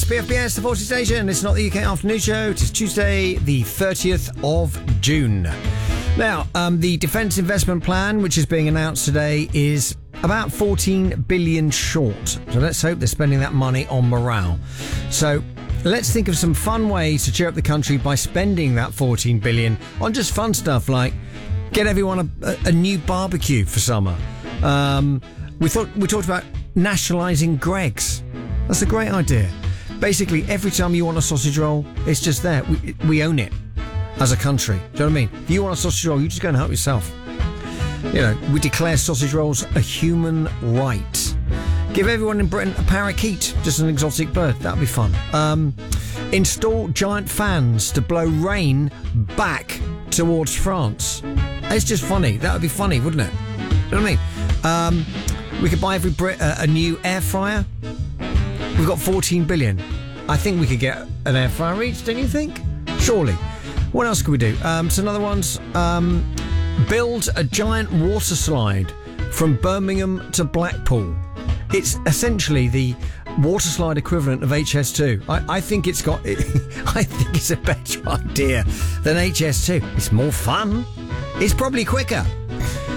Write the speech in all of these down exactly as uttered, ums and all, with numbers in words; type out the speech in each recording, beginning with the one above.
P F B S, the forty Station. It's not the U K afternoon show. It is Tuesday, the thirtieth of June. Now, um, the Defence Investment Plan, which is being announced today, is about fourteen billion short. So let's hope they're spending that money on morale. So let's think of some fun ways to cheer up the country by spending that fourteen billion on just fun stuff like get everyone a, a new barbecue for summer. Um, we thought we talked about nationalising Greggs. That's a great idea. Basically, every time you want a sausage roll, it's just there. We, we own it as a country. Do you know what I mean? If you want a sausage roll, you just go and help yourself. You know, we declare sausage rolls a human right. Give everyone in Britain a parakeet, just an exotic bird. That'd be fun. Um, install giant fans to blow rain back towards France. It's just funny. That would be funny, wouldn't it? You know what I mean? Um, we could buy every Brit a, a new air fryer. We've got fourteen billion. I think we could get an air fryer each, don't you think? Surely. What else could we do? Um, so another one's um, build a giant water slide from Birmingham to Blackpool. It's essentially the water slide equivalent of H S two. I, I think it's got. It, I think it's a better idea than H S two. It's more fun. It's probably quicker.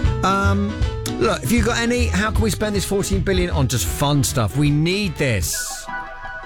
Um, look, if you've got any, how can we spend this fourteen billion on just fun stuff? We need this.